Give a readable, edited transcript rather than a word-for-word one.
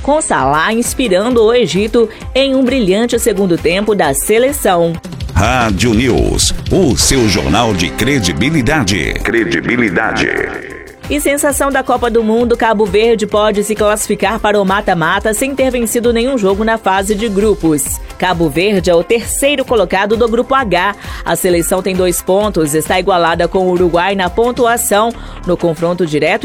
com Salah inspirando o Egito em um brilhante segundo tempo da seleção. Rádio News, o seu jornal de credibilidade. E sensação da Copa do Mundo, Cabo Verde pode se classificar para o mata-mata sem ter vencido nenhum jogo na fase de grupos. Cabo Verde é o terceiro colocado do Grupo H. A seleção tem 2 pontos, está igualada com o Uruguai na pontuação. No confronto direto,